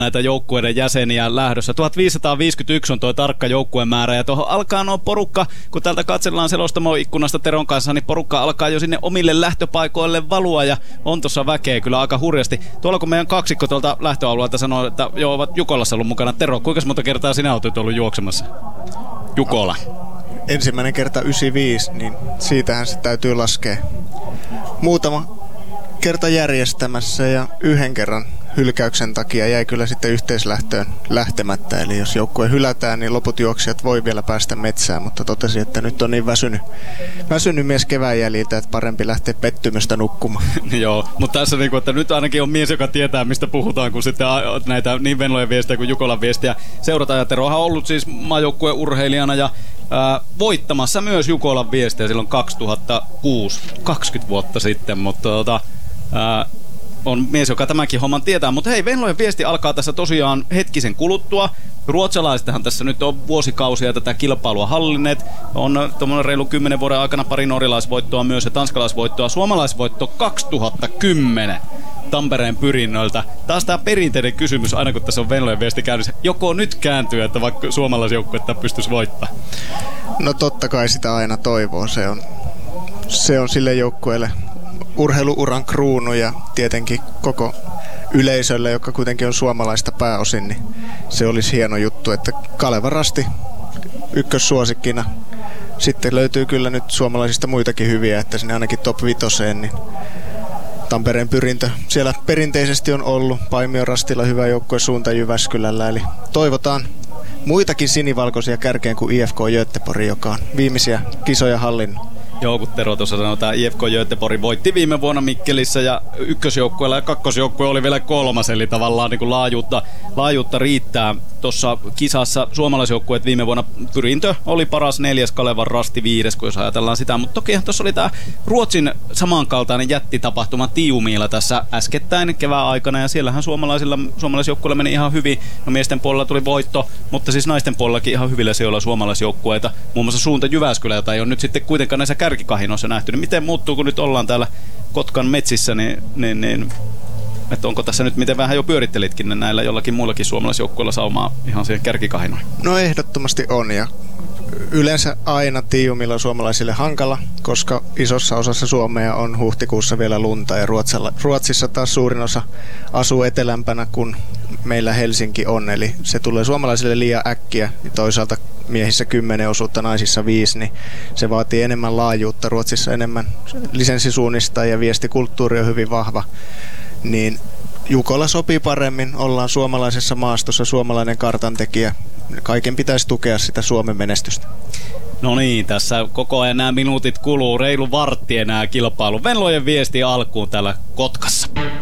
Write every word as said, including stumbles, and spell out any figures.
näitä joukkueiden jäseniä lähdössä. tuhatviisisataaviisikymmentäyksi on tuo tarkka joukkuemäärä ja tuohon alkaa nuo porukka, kun täältä katsellaan Selostamo ikkunasta Teron kanssa, niin porukka alkaa jo sinne omille lähtöpaikoille valua ja on tuossa väkeä kyllä aika hurjasti. Tuolla kun meidän kaksikko tuolta lähtöalueelta sanoo, että joo, ovat Jukolassa ollut mukana. Tero, kuinka monta kertaa sinä olet ollut juoksemassa? Jukola. Ensimmäinen kerta yhdeksänkymmentäviisi, niin siitähän se täytyy laskea. Muutama kerta järjestämässä ja yhden kerran hylkäyksen takia jäi kyllä sitten yhteislähtöön lähtemättä. Eli jos joukkue hylätään, niin loput juoksijat voi vielä päästä metsään, mutta totesi, että nyt on niin väsynyt, väsynyt mies kevään jäljiltä, että parempi lähteä pettymystä nukkumaan. Joo, mutta tässä niinku, että nyt ainakin on mies, joka tietää, mistä puhutaan, kun sitten näitä niin Venlojen viestejä kuin Jukolan viestiä seurataan. Ja Terohan on ollut siis maajoukkueen urheilijana ja ää, voittamassa myös Jukolan viestejä silloin kaksituhattakuusi, kaksikymmentä vuotta sitten, mutta tota, ää, on mies, joka tämänkin homman tietää. Mutta hei, Venlojen viesti alkaa tässä tosiaan hetkisen kuluttua. Ruotsalaisethan tässä nyt on vuosikausia tätä kilpailua hallinneet. On tuommoinen reilu kymmenen vuoden aikana pari norjalaisvoittoa myös ja tanskalaisvoittoa. Suomalaisvoitto kaksituhattakymmenen Tampereen Pyrinnöltä. Taas tämä perinteinen kysymys, aina kun tässä on Venlojen viesti käynnissä. Joko nyt kääntyy, että vaikka suomalaisjoukkuetta pystyisi voittamaan? No totta kai sitä aina toivoo. Se on, se on sille joukkueelle urheiluuran kruunu ja tietenkin koko yleisölle, joka kuitenkin on suomalaista pääosin, niin se olisi hieno juttu, että Kaleva Rasti ykkössuosikkina. Sitten löytyy kyllä nyt suomalaisista muitakin hyviä, että sinne ainakin top vitoseen, niin Tampereen Pyrintö siellä perinteisesti on ollut. Paimio Rastilla hyvä joukkue Suunta Jyväskylällä, eli toivotaan muitakin sinivalkoisia kärkeen kuin I F K Göteborg, joka on viimeisiä kisoja hallinnut. Joo, kun Tero tuossa sanoi, että I F K Göteborg voitti viime vuonna Mikkelissä ja ykkösjoukkueella ja kakkosjoukkue oli vielä kolmas, eli tavallaan niin kuin laajuutta, laajuutta riittää. Tuossa kisassa suomalaisjoukkueet viime vuonna Pyrintö oli paras, neljäs, Kalevan Rasti viides, kun jos ajatellaan sitä, mutta tokihan tuossa oli tämä Ruotsin samankaltainen jättitapahtuma Tiumiilla tässä äskettäin kevään aikana ja siellähän suomalaisilla, suomalaisjoukkueilla meni ihan hyvin. No miesten puolella tuli voitto, mutta siis naisten puolellakin ihan hyvillä sijoilla suomalaisjoukkueita, muun muassa Suunta Jyväskylä, jota ei ole nyt sitten kuitenkaan näissä kärkikahinoissa nähty, niin miten muuttuu, kun nyt ollaan täällä Kotkan metsissä, niin, niin, niin että onko tässä nyt, miten vähän jo pyörittelitkin ne näillä jollakin muillakin suomalaisjoukkueilla saumaa ihan siihen kärkikahinoihin? No ehdottomasti on ja yleensä aina Tiiumilla on suomalaisille hankala, koska isossa osassa Suomea on huhtikuussa vielä lunta ja Ruotsilla, Ruotsissa taas suurin osa asuu etelämpänä kuin meillä Helsinki on, eli se tulee suomalaisille liian äkkiä ja toisaalta miehissä kymmenen osuutta, naisissa viisi, niin se vaatii enemmän laajuutta. Ruotsissa enemmän lisenssisuunnista ja viestikulttuuri on hyvin vahva, niin Jukola sopii paremmin, ollaan suomalaisessa maastossa, suomalainen kartantekijä. Kaiken pitäisi tukea sitä Suomen menestystä. No niin, tässä koko ajan nämä minuutit kuluu, reilu vartti enää kilpailu. Venlojen viesti alkuun täällä Kotkassa.